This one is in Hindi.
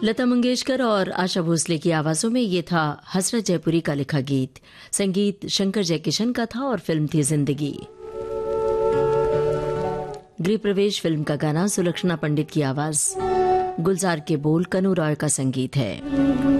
लता मंगेशकर और आशा भोसले की आवाजों में ये था हसरत जयपुरी का लिखा गीत। संगीत शंकर जयकिशन का था और फिल्म थी जिंदगी। गृह प्रवेश फिल्म का गाना सुलक्षणा पंडित की आवाज, गुलजार के बोल कनू रॉय का संगीत है।